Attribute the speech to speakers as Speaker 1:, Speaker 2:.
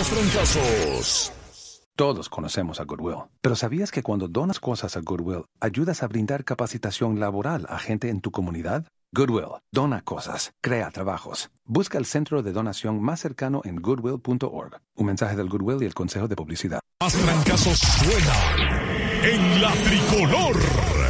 Speaker 1: Más Trancazos.
Speaker 2: Todos conocemos a Goodwill, pero ¿sabías que cuando donas cosas a Goodwill, ayudas a brindar capacitación laboral a gente en tu comunidad? Goodwill, dona cosas, crea trabajos. Busca el centro de donación más cercano en goodwill.org. Un mensaje del Goodwill y el Consejo de Publicidad.
Speaker 1: Más Trancazos suena en la tricolor.